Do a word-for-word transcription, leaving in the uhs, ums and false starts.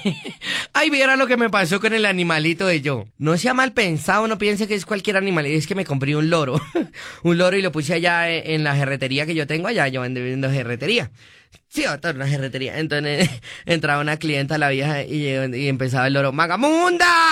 Ay, viera lo que me pasó con el animalito de yo. No sea mal pensado, no piense que es cualquier animal. Es que me compré un loro. Un loro y lo puse allá en, en la jerretería que yo tengo allá. Yo ando viendo jerretería. Sí, doctor, una jerretería. Entonces entraba una clienta, la vieja, y, llegó- y empezaba el loro. ¡Magamunda!